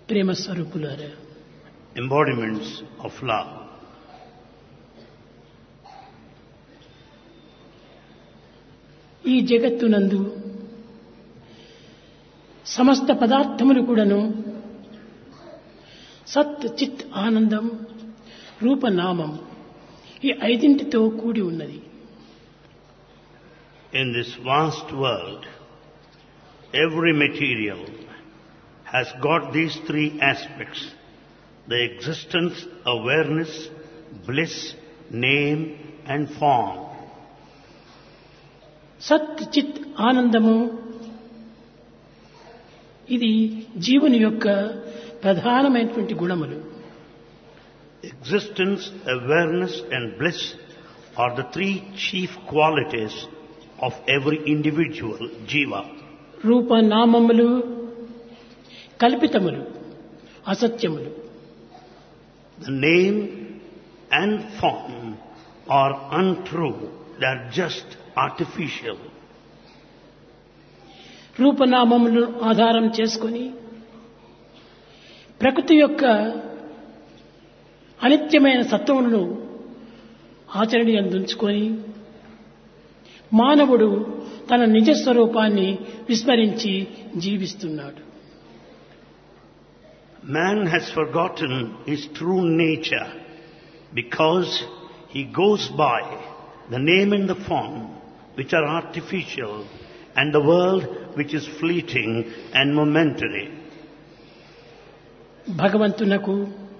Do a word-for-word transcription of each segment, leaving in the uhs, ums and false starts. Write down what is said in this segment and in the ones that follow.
ప్రేమ స్వరూపులారా, embodiments of love. ఈ జగత్తునందు సమస్త పదార్థములు కూడాను సత్ చిత్ ఆనందం రూపనామం ఈ ఐదింటితో కూడి ఉన్నది. In this vast world, every material has got these three aspects: the existence, awareness, bliss, name and form. సత్ చిత్ ఆనందము ఇది జీవుని యొక్క ప్రధానమైనటువంటి గుణములు. Existence, awareness and bliss are the three chief qualities of every individual jiva. రూప నామములు కల్పితములు, అసత్యములు. The name and form are untrue, they are just artificial. రూపనామములను ఆధారం చేసుకొని ప్రకృతి యొక్క అనిత్యమైన సత్వములను ఆచరణీయందుంచుకొని మానవుడు తన నిజ స్వరూపాన్ని విస్మరించి జీవిస్తున్నాడు. Man has forgotten his true nature because he goes by the name and the form which are artificial and the world which is fleeting and momentary. భగవంతునకు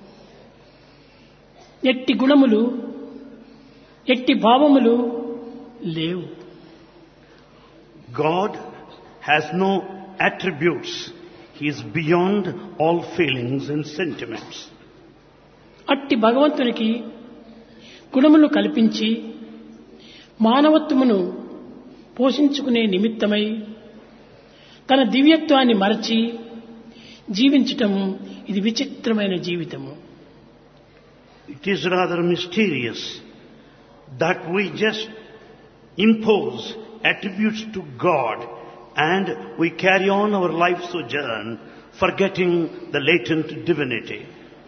ఎట్టి గుణములు ఎట్టి భావములు లేవు. God has no attributes. He is beyond all feelings and sentiments. అట్టి భగవంతునికి గుణములు కల్పించి మానవత్వమును పోషించుకునే నిమిత్తమై తన దివ్యత్వాన్ని మరచి జీవించటము ఇది విచిత్రమైన జీవితము. It is rather mysterious that we just impose attributes to God and we carry on our life sojourn forgetting the latent divinity.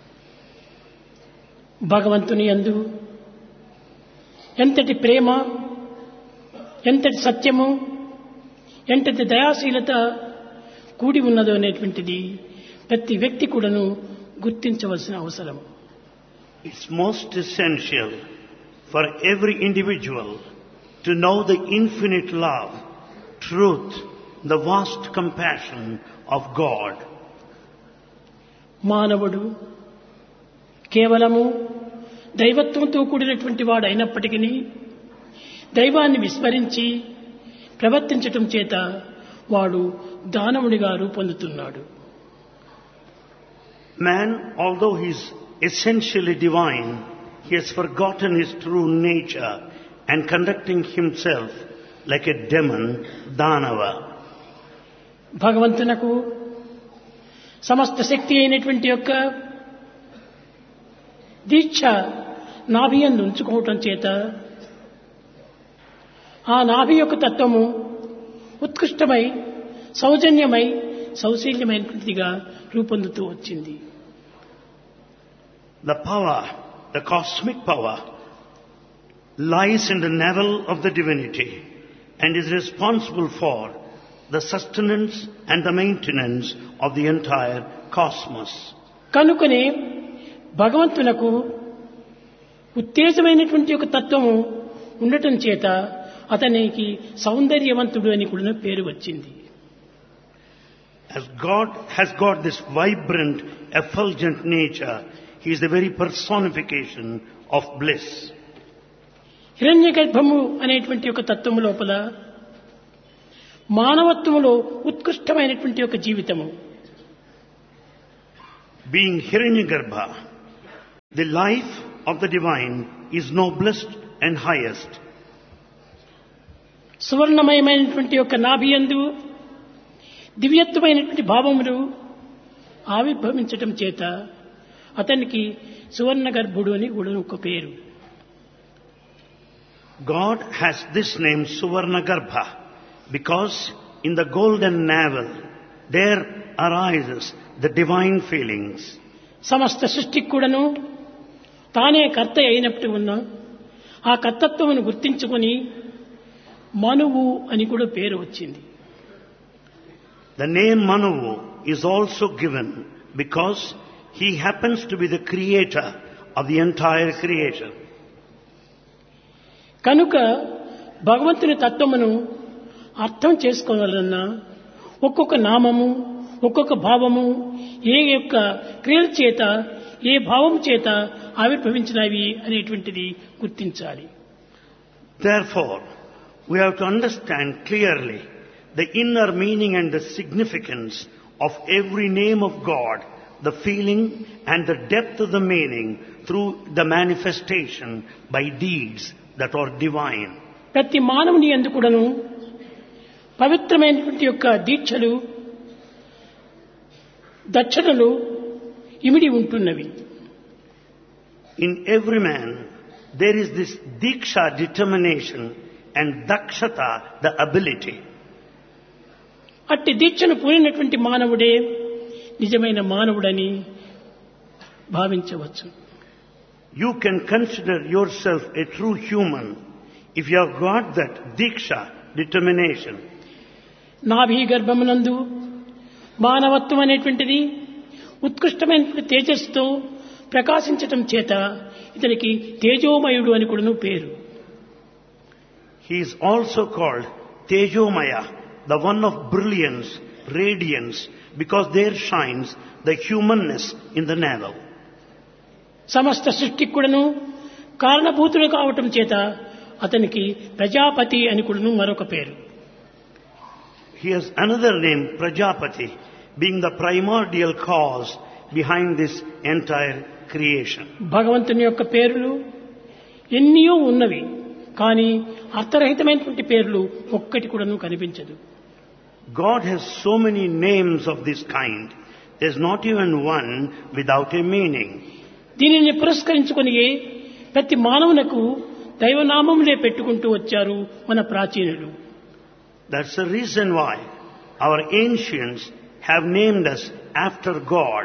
భగవంతుని యందు ఎంతటి ప్రేమ, ఎంతటి సత్యము, ఎంతటి దయాశీలత కూడి ఉన్నదో అనేటువంటిది ప్రతి వ్యక్తి కూడాను గుర్తించవలసిన అవసరం. It's most essential for every individual to know the infinite love, truth, the vast compassion of God. మానవుడు కేవలము దైవత్వంతో కూడినటువంటి వాడు అయినప్పటికీ దైవాన్ని విస్మరించి ప్రవర్తించటం చేత వాడు దానవుడిగా రూపొందుతున్నాడు. Man, although he is essentially divine, he has forgotten his true nature and conducting himself like a demon, Danava. భగవంతునకు సమస్త శక్తి అయినటువంటి యొక్క దీక్ష నాభియందు ఉంచుకోవటం చేత ఆ నాభి యొక్క తత్వము ఉత్కృష్టమై సౌజన్యమై సౌశీల్యమైనటువంటిదిగా రూపొందుతూ వచ్చింది. The power, the cosmic power, lies in the navel of the divinity and is responsible for the sustenance and the maintenance of the entire cosmos. కనుకనే భగవంతునకు ఉత్తేజమైనటువంటి ఒక తత్వము ఉండటం చేత అతనికి సౌందర్యవంతుడు అని కూడా పేరు వచ్చింది. As God has got this vibrant, effulgent nature, He is the very personification of bliss. హిరణ్య గర్భము అనేటువంటి ఒక తత్వము లోపల మానవత్వములో ఉత్కృష్టమైనటువంటి ఒక జీవితము. Being Hiranyagarbha, the life of the divine is noblest and highest. సువర్ణమయమైనటువంటి యొక్క నాభియందు దివ్యత్వమైనటువంటి భావములు ఆవిర్భవించటం చేత అతనికి సువర్ణ గర్భుడు అని కూడా ఒక పేరు. God has this name Suvarna Garbha because in the golden navel there arises the divine feelings. సమస్త సృష్టికి కూడాను తానే కర్త అయినట్టు ఉన్న ఆ కర్తత్వమును గుర్తించుకొని మనువు అని కూడా పేరు వచ్చింది. The name Manu is also given because he happens to be the creator of the entire creation. కనుక భగవంతుని తత్వమును అర్థం చేసుకోవాలన్నా ఒక్కొక్క నామము ఒక్కొక్క భావము ఏ యొక్క క్రియల చేత ఏ భావం చేత ఆవిర్భవించినవి అనేటువంటిది గుర్తించాలి. Therefore, we have to understand clearly the inner meaning and the significance of every name of God, the feeling and the depth of the meaning through the manifestation by deeds that are divine. ప్రతి మానవుని యందు కూడాను పవిత్రమైనటువంటి యొక్క దీక్షలు దక్షతలు ఇమిడి ఉంటున్నవి. In every man there is this diksha, determination, and dakshata, the ability. అట్టి దీక్షను పూరినటువంటి మానవుడే నిజమైన మానవుడని భావించవచ్చు. You can consider yourself a true human if you have got that diksha, determination. నాభి గర్భమునందు మానవత్వం అనేటువంటిది ఉత్కృష్టమైనటువంటి తేజస్సుతో ప్రకాశించటం చేత ఇతనికి తేజోమయుడు అని కూడాను పేరు. He is also called Tejomaya, the one of brilliance, radiance, because there shines the humanness in the navel. సమస్త సృష్టికి కూడాను కారణభూతుడు కావటం చేత అతనికి ప్రజాపతి అని కూడాను మరొక పేరు. He has another name, Prajapati, being the primordial cause behind this entire creation. భగవంతుని యొక్క పేర్లు ఎన్నో ఉన్నవి, కానీ అర్థరహితమైనటువంటి పేర్లు ఒక్కటి కూడాను కనిపించదు. God has so many names of this kind. There is not even one without a meaning. దీనిని పురస్కరించుకొని ప్రతి మానవునకు దైవనామములే పెట్టుకుంటూ వచ్చారు మన ప్రాచీనులు. That's the reason why our ancients have named us after God.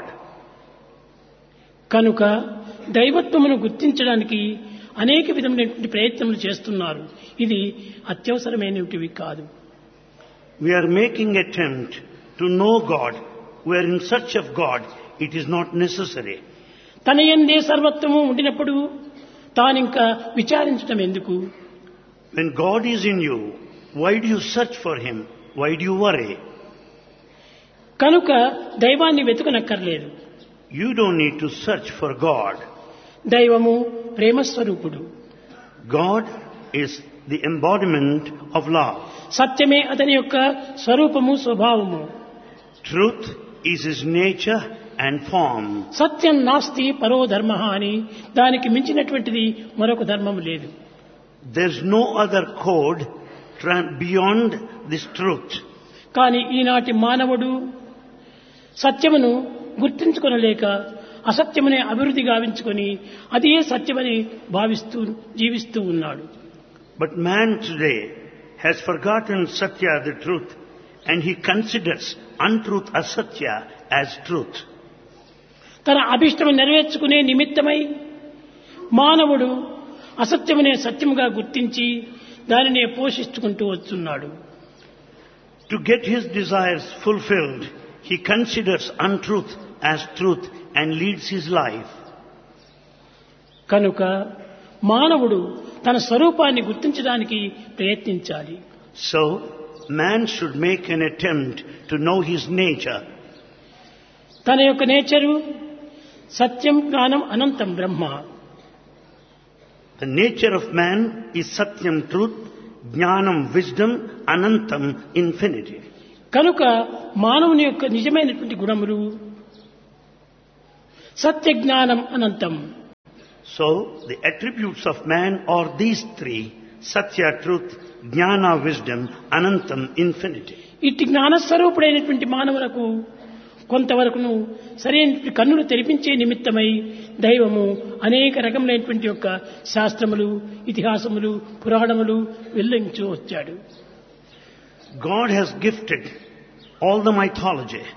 కనుక దైవత్వమును గుర్తించడానికి అనేక విధమైనటువంటి ప్రయత్నములు చేస్తున్నారు. ఇది అత్యవసరమైనవి కాదు. We are making attempt to know God. We are in search of God. It is not necessary. తన యందే సర్వత్వము ఉండినప్పుడు తానింకా విచారించడం ఎందుకు? When God is in you, why do you search for Him? Why do you worry? కనుక దైవాన్ని వెతుకనక్కర్లేదు. You don't need to search for God. దైవము ప్రేమస్వరూపుడు. God is the embodiment of love. సత్యమే అతని యొక్క స్వరూపము స్వభావము. Truth is His nature and form. సత్యం నాస్తి పరో ధర్మ అని దానికి మించినటువంటిది మరొక ధర్మము లేదు. There's no other code beyond this truth. కానీ ఈనాటి మానవుడు సత్యమును గుర్తించుకొనలేక అసత్యమునే అభివృద్ధి గావించుకొని అదే సత్యమని భావిస్తూ జీవిస్తూ ఉన్నాడు. But man today has forgotten Satya, the truth, and he considers untruth, asatya, as truth. తన అభిష్టము నెరవేర్చుకునే నిమిత్తమై మానవుడు అసత్యమునే సత్యముగా గుర్తించి దానినే పోషించుకుంటూ వస్తున్నాడు. To get his desires fulfilled, he considers untruth as truth and leads his life. కనుక మానవుడు తన స్వరూపాన్ని గుర్తించడానికి ప్రయత్నించాలి. So, man should make an attempt to know his nature. తన యొక్క నేచరు సత్యం జ్ఞానం అనంతం బ్రహ్మ. The nature of man is satyam, truth, jnanam, wisdom, anantam, infinity. కనుక మానవుని యొక్క నిజమైనటువంటి గుణములు సత్య జ్ఞానం అనంతం. So, the attributes of man are these three: satya, truth, jnana, wisdom, anantam, infinity. ఇట్టి జ్ఞానస్వరూపుడైనటువంటి మానవులకు కొంతవరకును సరైన కన్నులు తెరిపించే నిమిత్తమై దైవము అనేక రకములైనటువంటి యొక్క శాస్త్రములు, ఇతిహాసములు, పురాణములు వెల్లించు వచ్చాడు. God has gifted all the mythology,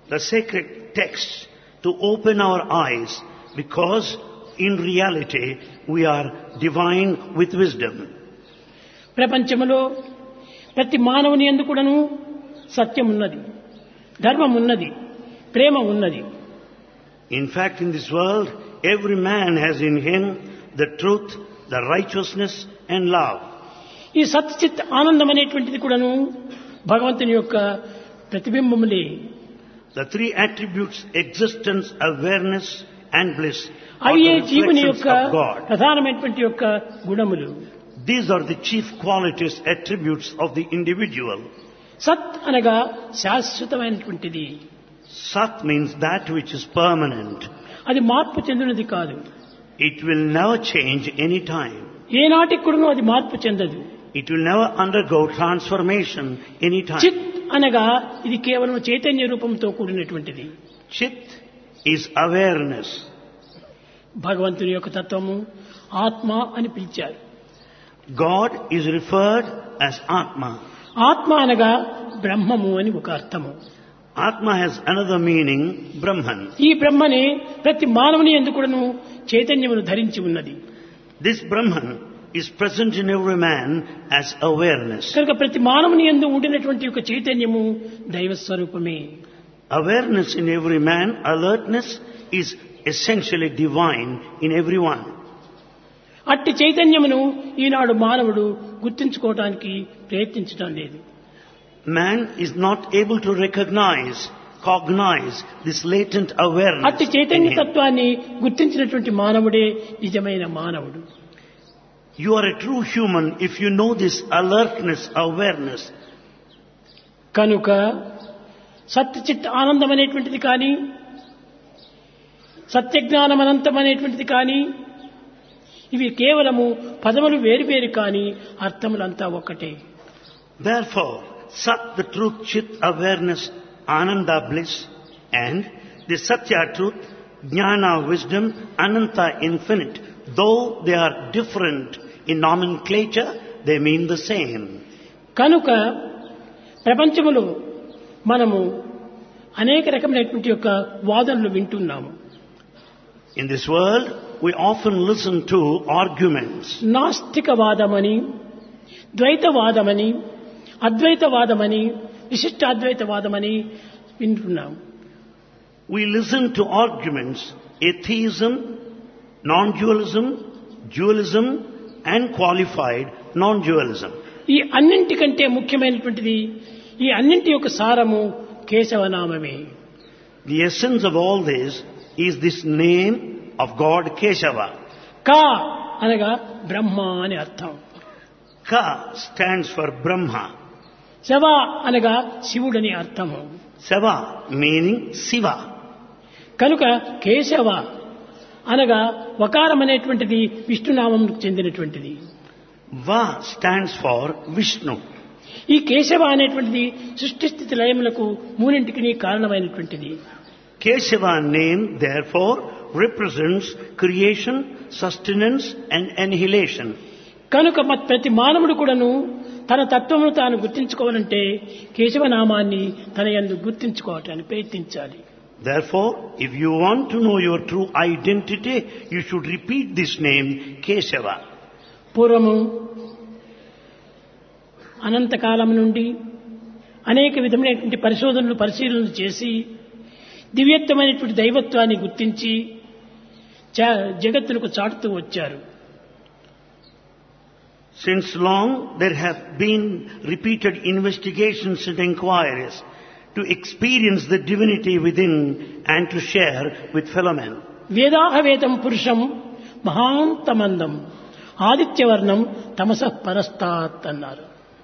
the sacred texts to open our eyes, because in reality we are divine with wisdom. ప్రపంచములో ప్రతి మానవుని యందు కూడాను సత్యం ఉన్నది, ధర్మం ఉన్నది, ప్రేమ ఉన్నది. In fact, in this world, every man has in him the truth, the righteousness and love. ఈ సత్చిత్ ఆనందం అనేటువంటిది కూడాను భగవంతుని యొక్క ప్రతిబింబములే. The three attributes, existence, awareness and bliss, are అవి the జీవుని reflections యొక్క of God. ప్రధానమైనటువంటి యొక్క గుణములు. These are the chief qualities, attributes of the individual. సత్ అనగా శాశ్వతమైనటువంటిది. Sat means that which is permanent. అది మార్పు చెందినది కాదు. It will never change any time. ఏనాటికి కూడాను అది మార్పు చెందదు. It will never undergo transformation any time. చిత్ అనగా ఇది కేవలం చైతన్య రూపంతో కూడినటువంటిది. Chit is awareness. భగవంతుని యొక్క తత్వము ఆత్మ అని పిలిచారు. God is referred as Atma. ఆత్మ అనగా బ్రహ్మము అని ఒక అర్థము. Atma has another meaning, Brahman. ఈ బ్రహ్మనే ప్రతి మానవుని యందు కూడాను చైతన్యమును ధరించి ఉన్నది. This Brahman is present in every man as awareness. కనుక ప్రతి మానవుని యందు ఉండినటువంటి ఒక చైతన్యము దైవ స్వరూపమే. Awareness in every man, alertness is essentially divine in everyone. అట్టి చైతన్యమును ఈనాడు మానవుడు గుర్తించుకోవడానికి ప్రయత్నించడం లేదు. Man is not able to recognize, cognize this latent awareness అట్టి in చైతన్య him. తత్వాన్ని గుర్తించినటువంటి మానవుడే నిజమైన మానవుడు. You are a true human if you know this alertness, awareness. కనుక సత్యచిత్ ఆనందం అనేటువంటిది కానీ, సత్యజ్ఞానం అనంతం అనేటువంటిది కానీ, ఇవి కేవలము పదములు వేరువేరు కానీ అర్థములంతా ఒక్కటే. Therefore, Sat, the truth, Chit, awareness, Ananda, bliss, and the Satya, truth, Jnana, wisdom, Ananta, infinite. Though they are different in nomenclature, they mean the same. కనుక ప్రపంచములో మనము అనేక రకమైనటువంటి యొక్క వాదనలు వింటున్నాము. In this world, we often listen to arguments. నాస్తికవాదమని, ద్వైతవాదమని, అద్వైతవాదమని, విశిష్టాద్వైతవాదమని వింటున్నాము. We listen to arguments, atheism, non-dualism, dualism, and qualified non-dualism. ఈ అన్నింటికంటే ముఖ్యమైనటువంటిది, ఈ అన్నింటి యొక్క సారము కేశవనామమే. The essence of all this is this name of God, Keshava. కా అనగా బ్రహ్మ అని అర్థం. Ka stands for Brahma. శవ అనగా శివుడని అర్థము. Seva meaning Siva. కనుక కేశవ అనగా వకారం అనేటువంటిది విష్ణునామంకు చెందినటువంటిది. Va stands for Vishnu. ఈ కేశవ అనేటువంటిది సృష్టి స్థితి లయములకు మూడింటికి కారణమైనటువంటిది. Keshava name therefore represents creation, sustenance and annihilation. కనుక ప్రతి మానవుడు కూడాను తన తత్వమును తాను గుర్తించుకోవాలంటే కేశవనామాన్ని తన యందు గుర్తించుకోవటానికి ప్రయత్నించాలి. Therefore, if you want to know your true identity, you should repeat this name, Keshava. పూర్వము అనంతకాలం నుండి అనేక విధమైనటువంటి పరిశోధనలు పరిశీలనలు చేసి దివ్యత్వమైనటువంటి దైవత్వాన్ని గుర్తించి జగత్తులకు చాటుతూ వచ్చారు. Since long there have been repeated investigations and inquiries to experience the divinity within and to share with fellow men. వేదాహవేదం పురుషం మహాంతమందం ఆదిత్యవర్ణం తమస పరస్తాత్ అన్నారు.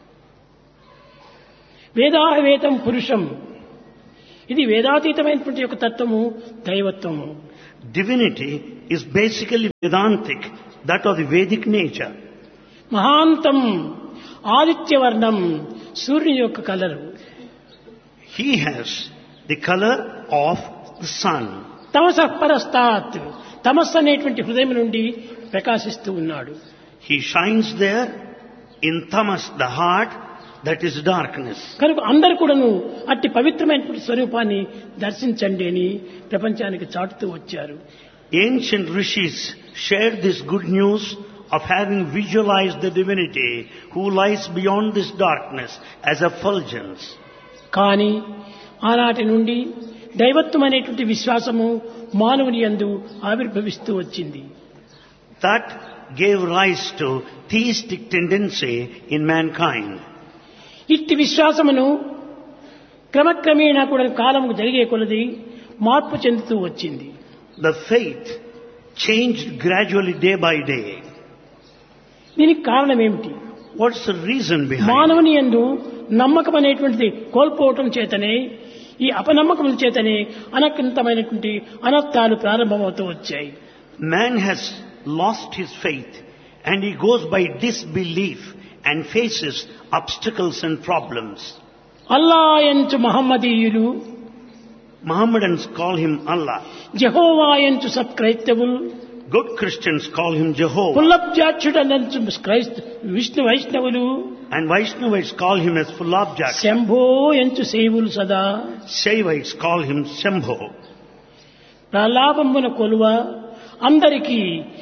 వేదాహవేదం పురుషం, ఇది వేదాతీతమైనటువంటి యొక్క తత్వము, దైవత్వము. Divinity is basically Vedantic, that of the Vedic nature. మహాంతం ఆదిత్యవర్ణం, సూర్యుని యొక్క colour. He has the color of the sun. తమస పరస్తాత్, తమస్సు అనేటువంటి హృదయం నుండి ప్రకాశిస్తూ ఉన్నాడు. He shines there in tamas, the heart, that is darkness. కనుక అందరూ కూడాను అట్టి పవిత్రమైనటువంటి స్వరూపాన్ని దర్శించండి అని ప్రపంచానికి చాటుతూ వచ్చారు. Ancient rishis shared this good news of having visualized the divinity who lies beyond this darkness as effulgence. కానీ ఆనాటి నుండి దైవత్వం అనేటువంటి విశ్వాసము మానవుని యందు ఆవిర్భవిస్తూ వచ్చింది. That gave rise to theistic tendency in mankind. ఇట్టి విశ్వాసమును క్రమక్రమేణా కూడా కాలము జరిగే కొలది మార్పు చెందుతూ వచ్చింది. The faith changed gradually day by day. దీనికి కారణం ఏమిటి? What's the reason behind it? మానవుని యందు నమ్మకం అనేటువంటిది కోల్పోవటం చేతనే, ఈ అపనమ్మకముల చేతనే అనకంతమైనటువంటి అనర్థాలు ప్రారంభమవుతూ వచ్చాయి. Man has lost his faith and he goes by disbelief and faces obstacles and problems. Allah ఎంచు మహమ్మదీయులు, Mohammedans call him Allah. Jehovah ఎంచు సత్క్రైస్తవులు, Good Christians call him Jehovah. పుల్లబ్జాక్షుడనంచు క్రైస్త Vishnu వైష్ణవులు, And Vaishnavites call him as Fullabjak. Shambho ఎంచు సేవులు సదా, Shaivites call him Shambho. ప్రలాపమున కొలువ అందరికీ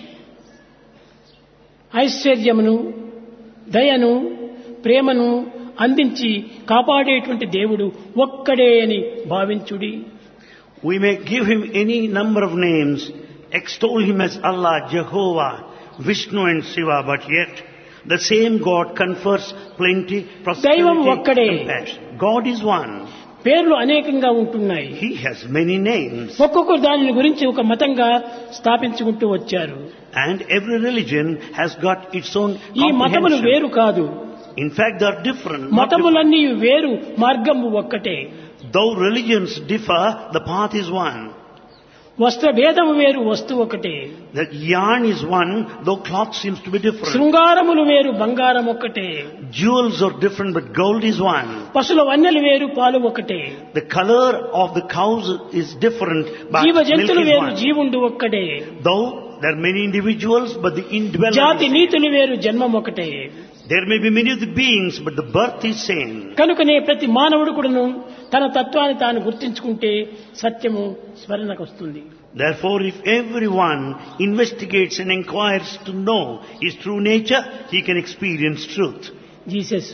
ఐశ్వర్యమును దయను ప్రేమను అందించి కాపాడేటువంటి దేవుడు ఒక్కడే అని భావించుడి. We may give him any number of names, extol him as Allah, Jehovah, Vishnu and Shiva, but yet the same God confers plenty, దైవం prosperity, ఒక్కడే. compassion. God is one. పేర్లు అనేకంగా ఉంటున్నాయి. He has many names. ఒక్కొక్కరు దాని గురించి ఒక మతంగా స్థాపించుకుంటూ వచ్చారు. And every religion has got its own ఈ మతములు comprehension. వేరు కాదు. In fact, they are different. not different. మతములన్నీ వేరు, మార్గము ఒక్కటే. Though religions differ, the path is one. వస్త్ర భేదము వేరు, వస్తువు ఒకటే. The yarn is one, though cloth seems to be different. శృంగారములు వేరు, బంగారం ఒక్కటే. Jewels are different, but gold is one. పశుల వన్నెలు వేరు, పాలు ఒకటే. The color of the cows is different, but జీవ milk జంతువులు is వేరు, one. జీవుండు ఒక్కటే. Though there are many individuals, but the indweller జాతి is same. నీతులు వేరు, జన్మం ఒకటే. There may be many of the beings, but the birth is same. కనుకనే ప్రతి మానవుడు కూడాను తన తత్వాన్ని తాను గుర్తించుకుంటే సత్యము స్మరణకు వస్తుంది. Therefore, if everyone investigates and inquires to know his true nature, he can experience truth. Jesus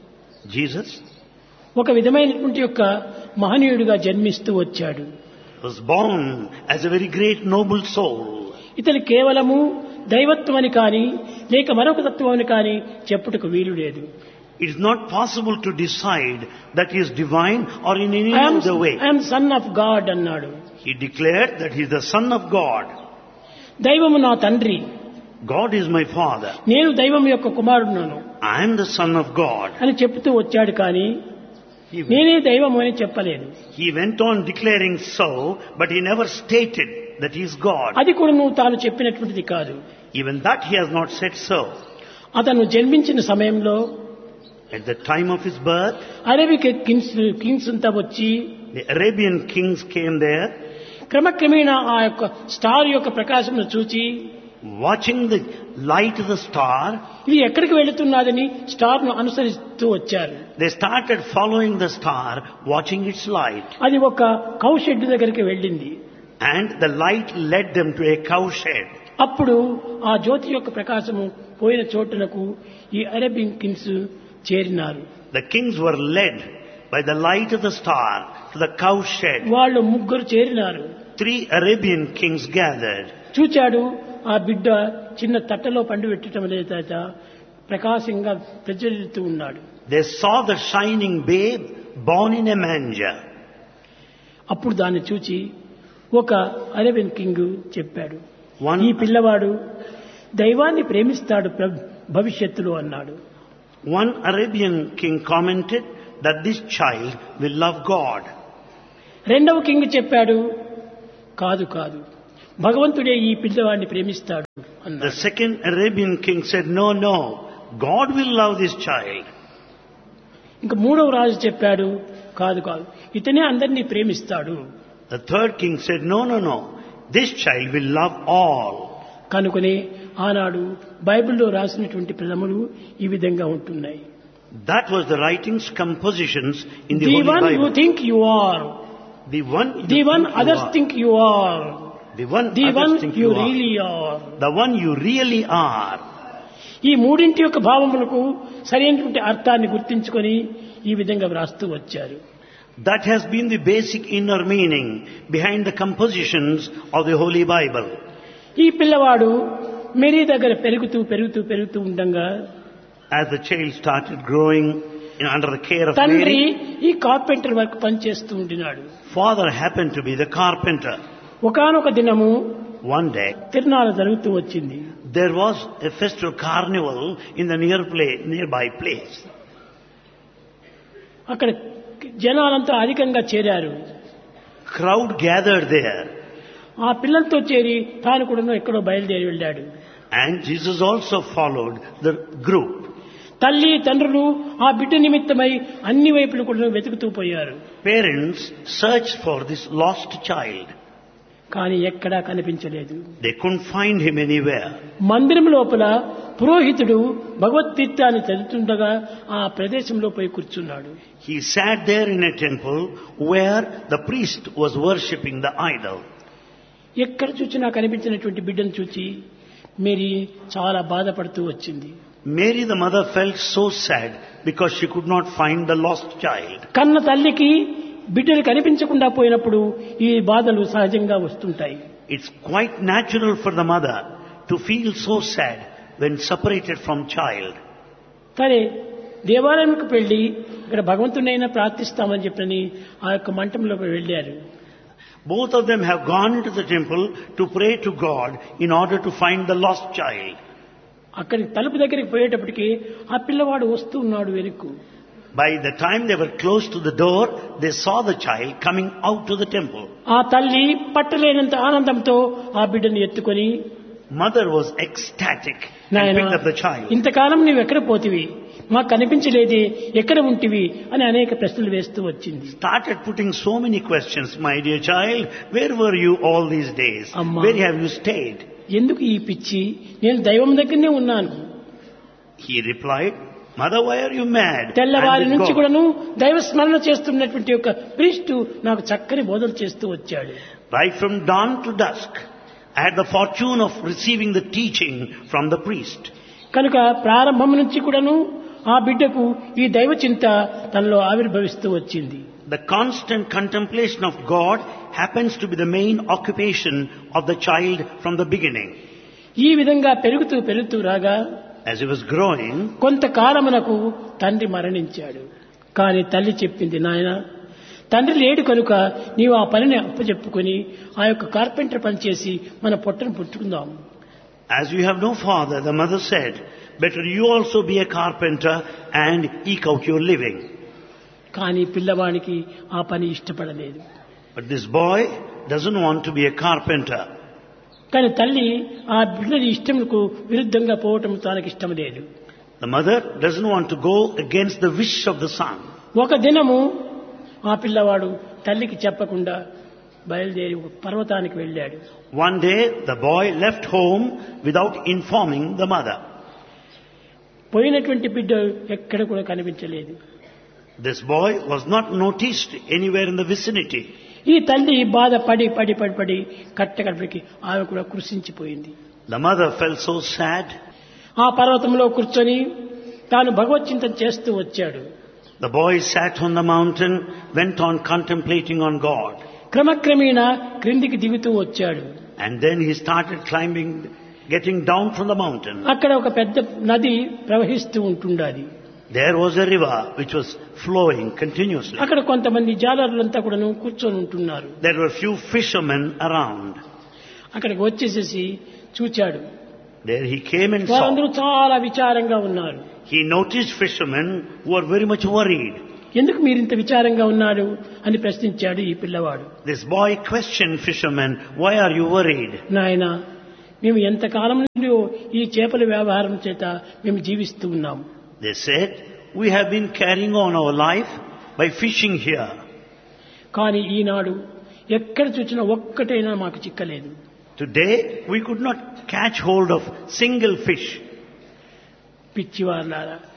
Jesus ఒక విధమైనటువంటి యొక్క మహనీయుడిగా జన్మిస్తూ వచ్చాడు. was born as a very great noble soul. ఇతను కేవలము దైవత్వం అని కానీ లేక మరొక తత్వం అని కానీ చెప్పుటకు వీలు లేదు. It is not possible to decide that he is divine or in any other way. I'm son of God అన్నాడు. He declared that he is the son of God. దైవము నా తండ్రి, God is my father. నేను దైవం యొక్క కుమారుడును I am the son of God. అని చెప్తూ వచ్చాడు. కానీ He, నేనే దైవము అని చెప్పలేదు. he went on declaring so, but he never stated that he is God. అది కూడా నువ్వు తాను చెప్పినటువంటిది కాదు. Even that he has not said so. అతను జన్మించిన సమయంలో At the time of his birth, Arabic Kings Kings అంతా వచ్చి the Arabian kings came there, క్రమక్రమేణా ఆ యొక్క స్టార్ యొక్క ప్రకాశమును చూచి watching the light of the star. ఇది ఎక్కడికి వెళుతున్నదని స్టార్ ను అనుసరిస్తూ వచ్చారు. They started following the star, watching its light. అది ఒక కౌ షెడ్ దగ్గరికి వెళ్ళింది. And the light led them to a cow shed. అప్పుడు ఆ జ్యోతి యొక్క ప్రకాశము పోయిన చోటునకు ఈ Arabian Kings చేరినారు. The kings were led by the light of the star to the cow shed. వాళ్ళు ముగ్గురు చేరినారు. Three Arabian kings gathered. చూచాడు ఆ బిడ్డ చిన్న తట్టలో పండు పెట్టడం లేదట, ప్రకాశంగా ప్రజ్వలిస్తూ ఉన్నాడు. They saw the shining babe born in a manger. అప్పుడు దాన్ని చూచి ఒక అరేబియన్ కింగ్ చెప్పాడు, One, ఈ పిల్లవాడు దైవాన్ని ప్రేమిస్తాడు ప్ర- భవిష్యత్తులో అన్నాడు. one Arabian king commented that this child will love God. రెండవ కింగ్ చెప్పాడు, కాదు కాదు భగవంతుడే ఈ పిల్లవాడిని ప్రేమిస్తాడు The అన్నాడు. second Arabian king said, no, no, God will love this child. ఇంకా మూడవ రాజు చెప్పాడు, కాదు కాదు ఇతనే అందరినీ ప్రేమిస్తాడు. The third king said, no, no, no, this child will love all. కనుకనే ఆనాడు బైబిల్లో రాసినటువంటి ప్రథములు ఈ విధంగా ఉంటున్నాయి. That was the writings, compositions in the, The Holy one you Bible. think you are, The one you the one think you others are. think you are, The one the others one think you you are. really are. The one you really are. ఈ మూడింటి యొక్క భావములకు సరైనటువంటి అర్థాన్ని గుర్తించుకొని ఈ విధంగా వ్రాస్తూ వచ్చారు. That has been the basic inner meaning behind the compositions of the Holy Bible. ఈ పిల్లవాడు మేరీ దగ్గర పెరుగుతూ పెరుగుతూ పెరుగుతూ ఉండగా As the child started growing in, under the care of తండ్రి Mary, ఈ కార్పెంటర్ వర్క్ పనిచేస్తూ ఉండినాడు. father happened to be the carpenter. ఒకానొక దినము One day, తిరునాళ్ళ జరుగుతూ వచ్చింది. there was a festival carnival in the near place, nearby place. అక్కడ జనాలంతా అధికంగా చేరారు. Crowd gathered there, ఆ పిల్లలతో చేరి తాను కూడా ఎక్కడో బయలుదేరి వెళ్ళాడు. and Jesus also followed the group. తల్లి తండ్రులు ఆ బిడ్డ నిమిత్తమై అన్ని వైపులు కూడా వెతుకుతూ పోయారు. Parents searched for this lost child. కానీ ఎక్కడా కనిపించలేదు. They couldn't find him anywhere. మందిరం లోపల పురోహితుడు భగవద్గీతాన్ని చదువుతుండగా ఆ ప్రదేశంలో పోయి కూర్చున్నాడు. He sat there in a temple where the priest was worshipping the idol. ఎక్కడ చూసినా కనిపించినటువంటి బిడ్డను చూచి మేరీ చాలా బాధపడుతూ వచ్చింది. Mary the mother felt so sad because she could not find the lost child. కన్న తల్లికి బిడ్డలు కనిపించకుండా పోయినప్పుడు ఈ బాధలు సహజంగా వస్తుంటాయి. It's quite natural for the mother to feel so sad when separated from child. సరే దేవాలయంకు వెళ్ళి ఇక్కడ భగవంతునైనా ప్రార్థిస్తామని చెప్పని ఆ యొక్క మంటంలోకి వెళ్ళారు. Both of them have gone into the temple to pray to God in order to find the lost child. అక్కడికి తలుపు దగ్గరికి పోయేటప్పటికి ఆ పిల్లవాడు వస్తూ ఉన్నాడు వెనుక్కు. By the time they were close to the door, they saw the child coming out to the temple. ఆ తల్లి పట్టలేనంత ఆనందంతో ఆ బిడ్డను ఎత్తుకొని, Mother was ecstatic and నాయనా picked up the child. ఇంతకాలం నీవు ఎక్కడ పోతివి, మాకు కనిపించలేదే, ఎక్కడ ఉంటివి అని అనేక ప్రశ్నలు వేస్తూ వచ్చింది. Started putting so many questions. My dear child, where were you all these days? Amma. Where have you stayed? ఎందుకు ఈ పిచ్చి, నేను దైవం దగ్గరనే ఉన్నాను. He replied, Mother, why are you mad? తెల్లవారి I'm with నుంచి God. కూడాను దైవ స్మరణ చేస్తున్నటువంటి ఒక ప్రీస్టు నాకు చక్కని బోధలు చేస్తూ వచ్చాడు. Right from dawn to dusk, I had the fortune of receiving the teaching from the priest. కనుక ప్రారంభం నుంచి కూడాను ఆ బిడ్డకు ఈ దైవ చింత తనలో ఆవిర్భవిస్తూ వచ్చింది. The constant contemplation of God happens to be the main occupation of the child from the beginning. ఈ విధంగా పెరుగుతూ పెరుగుతూ రాగా As he was growing, కొంతకాలమునకు తండ్రి మరణించాడు. కానీ తల్లి చెప్పింది, నాయన తండ్రి లేడు కనుక నీవు ఆ పనిని అప్పచెప్పుకొని ఆ యొక్క కార్పెంటర్ పని చేసి మన పొట్టను పుట్టుకుందాం. as you have no father, the mother said, better you also be a carpenter and eke out your living. కానీ పిల్లవానికి ఆ పని ఇష్టపడలేదు. But this boy doesn't want to be a carpenter. కానీ తల్లి ఆ బిడ్డని ఇష్టంకు విరుద్ధంగా పోవటం తనకి ఇష్టం లేదు. The mother doesn't want to go against the wish of the son. ఒక దినము ఆ పిల్లవాడు తల్లికి చెప్పకుండా బయలుదేరి ఒక పర్వతానికి వెళ్ళాడు. One day the boy left home without informing the mother. పోయినటువంటి బిడ్డ ఎక్కడ కూడా కనిపించలేదు. This boy was not noticed anywhere in the vicinity. ఈ తల్లి బాధ పడి పడి పడి పడి కట్టకడికి ఆమె కూడా కృషించిపోయింది. The mother felt so sad. ఆ పర్వతంలో కూర్చొని తాను భగవచ్చింతన చేస్తూ వచ్చాడు. The boy sat on the mountain, went on contemplating on God. క్రమక్రమేణా క్రిందికి దిగుతూ వచ్చాడు. And then he started climbing, getting down from the mountain. అక్కడ ఒక పెద్ద నది ప్రవహిస్తూ ఉంటుండాది. There was a river which was flowing continuously. అక్కడ కొంతమంది జాలరులంతా కూడా కూర్చొని ఉంటున్నారు. There were few fishermen around. అక్కడికి వచ్చేసేసి చూచాడు. There he came and saw. వారందరూ చాలా విచారంగా ఉన్నారు. He noticed fishermen who were very much worried. ఎందుకు మీరు ఇంత విచారంగా ఉన్నారు అని ప్రశ్నించాడు ఈ పిల్లవాడు. This boy questioned fishermen, why are you worried? నాయనా, మేము ఎంతకాలం నుండి ఈ చేపల వ్యాపారం చేత మేము జీవిస్తూ ఉన్నాం. They said, we have been carrying on our life by fishing here. కానీ ఈనాడు ఎక్కడ చూసినా ఒక్కటైనా మాకు చిక్కలేదు. Today we could not catch hold of single fish. పిచ్చివారులారా,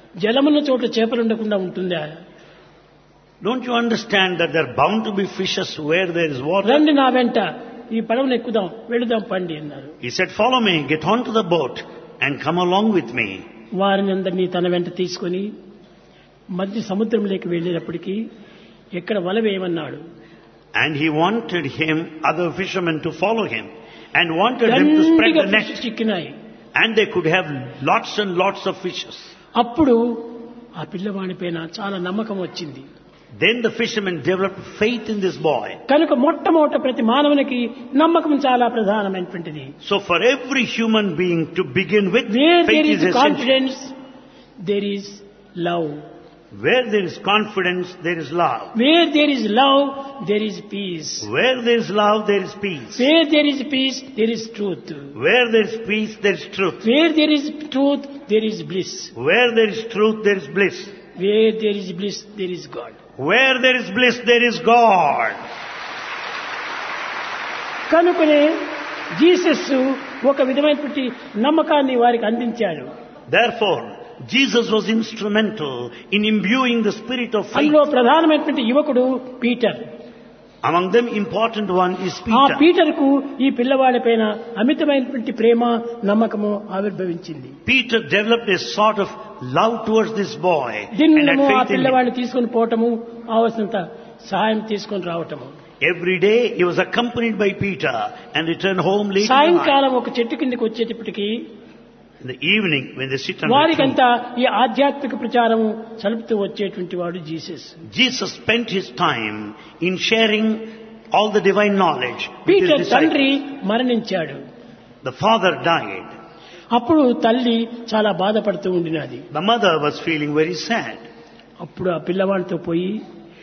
జలమున్న చోట చేపలు ఉండకుండా ఉంటుందా? Don't you understand that there are bound to be fishes where there is water? రండి నా వెంట, ఈ పడవను ఎక్కుదాం, వెళుదాం పండి అన్నారు. He said, follow me, get onto the boat and come along with me. వారిని అందరినీ తన వెంట తీసుకొని మధ్య సముద్రంలోకి వెళ్ళేటప్పటికీ ఎక్కడ వల వేయమన్నాడు. And he wanted him, other fishermen, to follow him and wanted them to spread the net. చిక్కినాయి. And they could have lots and lots of fishes. అప్పుడు ఆ పిల్లవాడి పైన చాలా నమ్మకం వచ్చింది. Then the fishermen developed faith in this boy. కనుక మొట్టమొదట ప్రతి మానవునికి నమ్మకం చాలా ప్రధానమైనటువంటిది. So for every human being to begin with, Where faith there is is essential. confidence, there is love. Where there is confidence, there is love. Where there is love, there is peace. Where there is love, there is peace. Where there is peace, there is truth. Where there is peace, there is truth. Where there is truth, there is bliss. Where there is truth, there is bliss. Where there is bliss, there is God. Where there is bliss, there is God. కనుకనే Jesus ఒక విధమైనటువంటి నమ్మకాన్ని వారికి అందించాడు. Therefore, Jesus was instrumental in imbuing the spirit of faith. అందులో ప్రధానమైనటువంటి యువకుడు Peter. Among them, important one is ఆ Peter. పీటర్కు ఈ పిల్లవాడి పైన అమితమైనటువంటి ప్రేమ, నమ్మకము ఆవిర్భవించింది. Peter developed a sort of love towards this boy and had దినము ఆ faith in him. పిల్లవాడిని తీసుకొని పోవటము, కావలసినంత సహాయం తీసుకొని రావటము. Every day he was accompanied by Peter and returned home late in the night. సాయంకాలం ఒక చెట్టు కిందకి వచ్చేటప్పటికి In the evening, when they sit on the tree, వారికంతా ఈ ఆధ్యాత్మిక ప్రచారము సలుపుతూ వచ్చేటువంటి వాడు Jesus. Jesus spent his time in sharing all the divine knowledge with his Peter disciples. తండ్రి మరణించాడు. The father died. అప్పుడు తల్లి చాలా బాధపడుతూ ఉండినది. The mother was feeling very sad. అప్పుడు ఆ పిల్లవాడితో పోయి,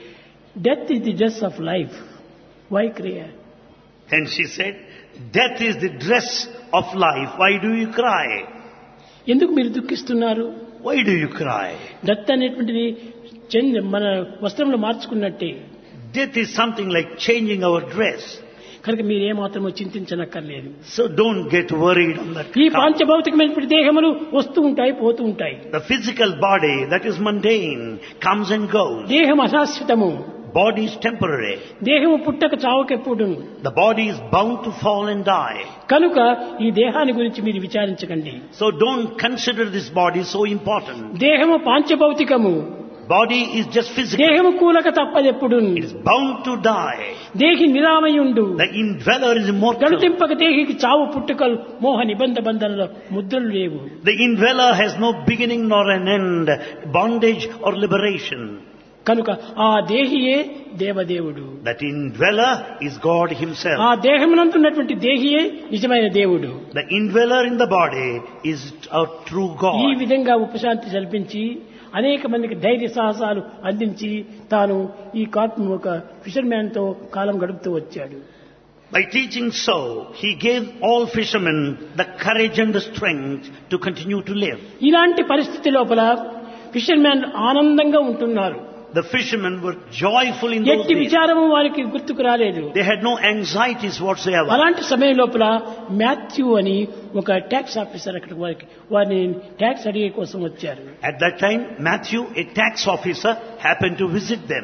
death is the dress of life, why cry? And she said, death is the dress of life. Why do you cry? ఎందుకు మీరు దుఃఖిస్తున్నారు? Why do you cry? Death అనేటువంటిది చెంది మన వస్త్రంలో మార్చుకున్నట్టే. Death is something like changing our dress. కనుక మీరేమాత్రమో చింతించనక్కర్లేదు. So don't get worried on that. ఈ count. పాంచభౌతికమైనటువంటి దేహములు వస్తూ ఉంటాయి, పోతూ ఉంటాయి. The physical body that is mundane comes and goes. దేహం అశాశ్వతము. Body is temporary. దేహము పుట్టక చావకెప్పుడును. The body is bound to fall and die. కనుక ఈ దేహాన్ని గురించి మీరు విచారించకండి. So don't consider this body so important. దేహము పాంచభౌతికము. Body is just physical. దేహము కూలక తప్పదెప్పుడు. It is bound to die. దేహి నిరామయుండు. The indweller is immortal. గణతింపక దేహికి చావు పుట్టుకలు మోహ నిబంధ బంధనల ముద్రలు లేవు. The indweller has no beginning nor an end, bondage or liberation. కనుక ఆ దేహియే దేవదేవుడు. That indweller is God himself. ఆ దేహమునందున్నటువంటి దేహియే నిజమైన దేవుడు. The indweller in the body is our true God. ఈ విధంగా ఉపశాంతి కల్పించి అనేక మందికి ధైర్య సాహసాలు అందించి తాను ఈ కార్పొరేట్ ఒక ఫిషర్ మ్యాన్ తో కాలం గడుపుతూ వచ్చాడు. By teaching so, he gave all fishermen the courage and the strength to continue to live. ఇలాంటి పరిస్థితి లోపల ఫిషర్ మ్యాన్ ఆనందంగా ఉంటున్నారు. The fishermen were joyful in those ఎట్టి days. విచారము వారికి గుర్తుకు రాలేదు. They had no anxieties whatsoever. అలాంటి సమయం లోపల మాథ్యూ అని ఒక ట్యాక్స్ ఆఫీసర్ అక్కడ వారికి వారిని ట్యాక్స్ అడిగే కోసం వచ్చారు. At that time, Matthew, a tax officer, happened to visit them.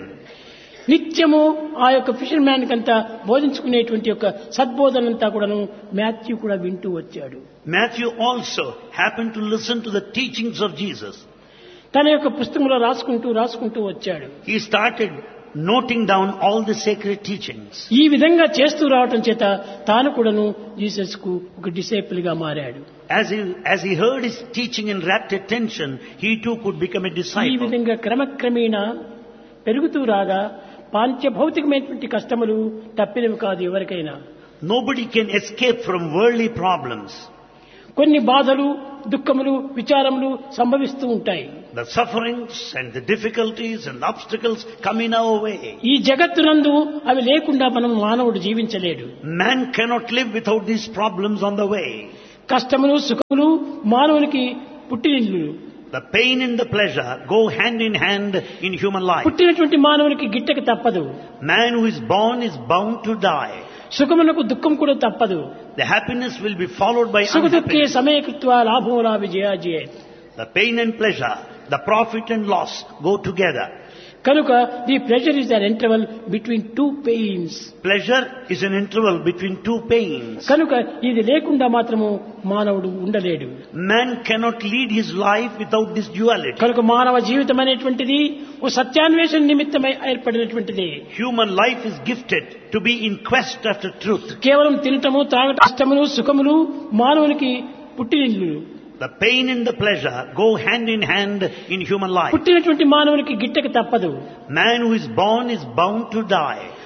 నిత్యము ఆ యొక్క ఫిషర్ మ్యాన్ కంతా బోధించుకునేటువంటి యొక్క సద్బోధనంతా కూడాను మాథ్యూ కూడా వింటూ వచ్చాడు. Matthew also happened to listen to the teachings of Jesus. తన యొక్క పుస్తకంలో రాసుకుంటూ రాసుకుంటూ వచ్చాడు. He started noting down all the sacred teachings. ఈ విధంగా చేస్తూ రావటం చేత తాను కూడాను జీసస్ కు ఒక డిసైపుల్ గా మారాడు. As he, as he heard his teaching and rapt attention, he too could become a ఈ disciple. విధంగా క్రమక్రమేణా పెరుగుతూ రాగా పాంచభౌతికమైనటువంటి కష్టములు తప్పినవి కాదు ఎవరికైనా. Nobody can escape from worldly problems. కొన్ని బాధలు, దుఃఖములు, విచారములు సంభవిస్తూ ఉంటాయి. The sufferings and the difficulties and the obstacles come in our way. ఈ జగత్తునందు అవి లేకుండా మనం మానవుడు జీవించలేడు. Man cannot live without these problems on the way. కష్టములు, సుఖములు మానవునికి పుట్టినిల్లు. The pain and the pleasure go hand in hand in human life. పుట్టినటువంటి మానవునికి గిట్టక తప్పదు. Man who is born is bound to die. సుఖమునకు దుఃఖం కూడా తప్పదు. The happiness will be followed by సుఖ దుఃఖే unhappiness. సమయకృత్వ లాభో లాభ జయాజయ. The pain and pleasure The profit and loss go together. కనుక the pleasure is an interval between two pains. Pleasure is an interval between two pains. కనుక ఇది లేకుండా మాత్రము మానవుడు ఉండలేడు. Man cannot lead his life without this duality. కనుక మానవ జీవితం అనేటువంటిది ఓ సత్యాన్వేషణ నిమిత్తమై ఏర్పడినటువంటిది. Human life is gifted to be in quest after truth. కేవలం తినటము త్రాగటం అష్టములు సుఖములు మానవునికి పుట్టినిల్లు. The pain and the pleasure go hand in hand in human life. పుట్టినటువంటి మానవునికి గిట్టక తప్పదు. Man who is born is bound to die.